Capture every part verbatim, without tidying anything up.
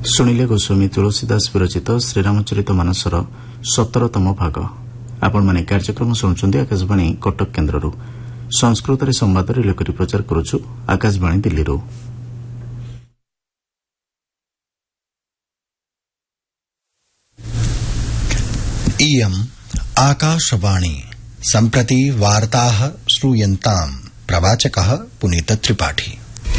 शुणिले गोस्वामी तुलसीदास विरचित श्रीरामचरित मानसर सतरतम भाग। आपण माने कार्यक्रम शुणुछन्ती आकाशवाणी कटक केन्द्ररू। संस्कृत संवाद रिले करी प्रचार करुछु आकाशवाणी दिल्लीरू। इयम् आकाशवाणी। सम्प्रति वार्ताः श्रूयन्ताम्। प्रवाचकः पुनीत त्रिपाठी।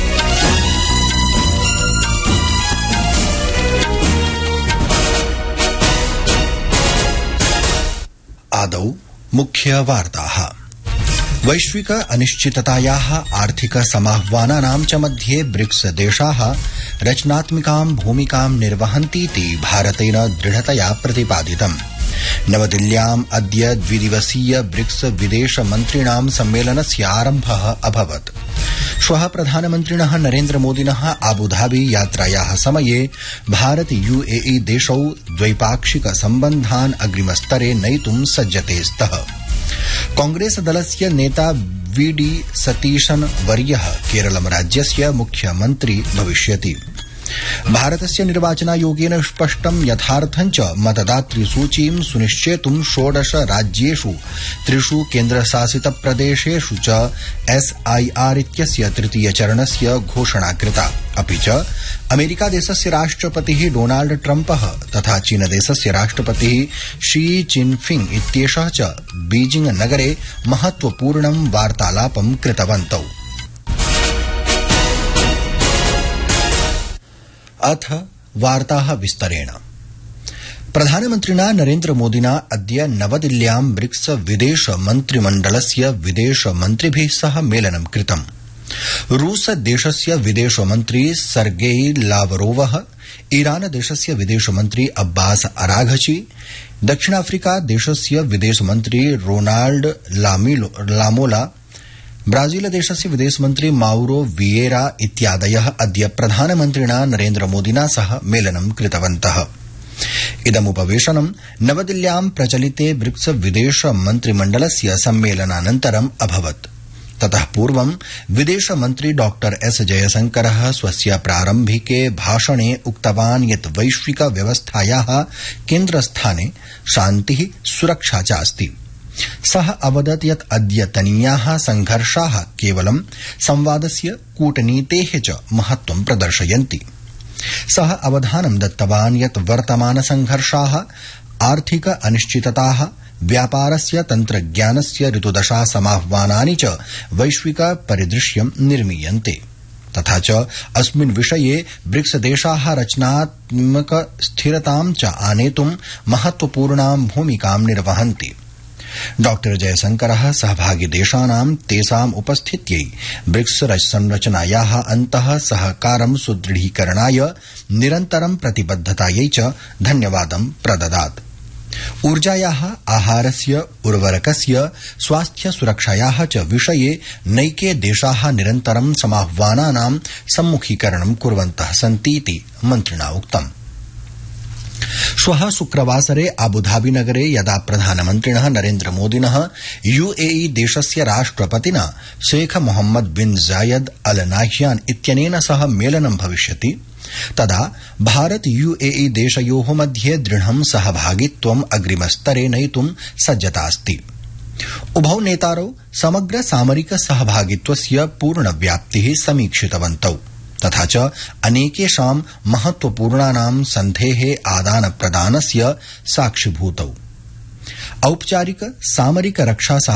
आदौ मुख्य वार्ताः। वैश्विक अनिश्चिततायाः आर्थिक समाह्वानानां च मध्ये ब्रिक्स देशाः रचनात्मिकां भूमिकां निर्वहन्तीति भारतेन दृढतया प्रतिपादितम्। नवदिल्ल्याम् अद्य द्विदिवसीय ब्रिक्स विदेश मन्त्रिणां सम्मेलनस्य आरम्भः अभवत्। श्वः प्रधानमन्त्रिणः नरेन्द्रमोदिनः आबुधाबी यात्रायाः समये भारत यूएई देशौ द्वैपाक्षिक सम्बन्धान् अग्रिमस्तरे नयितुं सज्जते स्तः। कांग्रेस दलस्य नेता वी डी सतीशन् वर्यः केरलम राज्यस्य मुख्यमन्त्री भविष्यति। भारतस्य निर्वाचनायोगेन स्पष्टं यथार्थं च मतदातृसूचीं सुनिश्चेतुं षोडश राज्येषु त्रिषु केन्द्रशासित प्रदेशेषु च एसआईआर इत्यस्य तृतीय चरणस्य घोषणा कृता। अपि च अमेरिकादेशस्य राष्ट्रपतिः डोनाल्ड ट्रम्पः तथा चीनदेशस्य राष्ट्रपतिः शी जिनफिंग इत्येषः च बीजिंग नगरे महत्वपूर्णं वार्तालापं कृतवन्तौ। अथ वार्ताः विस्तरेण। प्रधानमन्त्रिणा नरेन्द्रमोदिना अद्य नवदिल्ल्यां ब्रिक्स विदेश मन्त्रिमण्डलस्य विदेश मन्त्रिभिः सह मेलनं कृतम्। रूस देशस्य विदेशमन्त्री सर्गेई लावरोवः, ईरान देशस्य विदेशमन्त्री अब्बास अराघची, दक्षिणाफ्रिका देशस्य विदेशमन्त्री रोनाल्ड लामोला, ब्राजील देशस्य विदेशमन्त्री माउरो वियेरा इत्यादयः अद्य प्रधानमन्त्रिणा नरेन्द्रमोदिना सह मेलनं कृतवन्तः। इदमुपवेशनं नवदिल्ल्यां प्रचलिते ब्रिक्स विदेश मन्त्रिमण्डलस्य सम्मेलनानन्तरम् अभवत्। ततः पूर्वं विदेशमन्त्री डॉ एस जयशंकरः स्वस्य प्रारम्भिके भाषणे उक्तवान् यत् वैश्विक व्यवस्थायाः केन्द्रस्थाने शान्तिः सुरक्षा च अस्ति। सः अवदत् यत् अद्यतनीयाः संघर्षाः केवलं संवादस्य कूटनीतेः च महत्वं प्रदर्शयन्ति। सः अवधानं दत्तवान् यत् वर्तमान संघर्षाः आर्थिक अनिश्चितताः, व्यापारस्य तन्त्रज्ञानस्य ऋतुदशा समाह्वानानि च वैश्विक परिदृश्यं निर्मीयन्ते। तथा च अस्मिन् विषये ब्रिक्स देशाः रचनात्मक स्थिरतां च आनेतुं महत्वपूर्णां भूमिकां निर्वहन्ति। डॉ जयशंकरः सहभागी देशानां तेषाम् उपस्थित्यै ब्रिक्स संरचनायाः अन्तः सहकारं सुदृढीकरणाय निरन्तरं प्रतिबद्धतायै च धन्यवादं प्रददात्। ऊर्जायाः, आहारस्य, उर्वरकस्य, स्वास्थ्य सुरक्षायाः च विषये नैके देशाः निरन्तरं समाह्वानानां सम्मुखीकरणं कुर्वन्तः सन्तीति मन्त्रिणा उक्तम्। श्वः शुक्रवासरे आबुधाबी नगरे यदा प्रधानमन्त्रिणः नरेन्द्रमोदिनः यूएई देशस्य राष्ट्रपतिना शेख मोहम्मद बिन जायद अल नाह्यान इत्यनेन सह मेलनं भविष्यति, तदा भारत यूएई देशयोः मध्ये दृढं सहभागित्वम् अग्रिमस्तरे नयितुं सज्जतास्ति। उभौ नेतारौ समग्र सामरिक सहभागित्वस्य पूर्णव्याप्तिः समीक्षितवन्तौ, तथा च अनेकेषां महत्वपूर्णानां सन्धेः आदान प्रदानस्य साक्षिभूतौ। औपचारिक सामरिक रक्षा